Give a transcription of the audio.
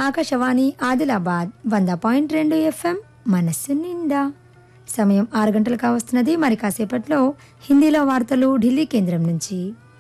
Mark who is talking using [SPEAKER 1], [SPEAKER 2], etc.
[SPEAKER 1] Akashvani Adilabad 100.2 FM మనస్సు నిండా. సమయం 6 గంటలు కావస్తున్నది. మరి కాసేపట్లో హిందీలో వార్తలు ఢిల్లీ కేంద్రం నుంచి.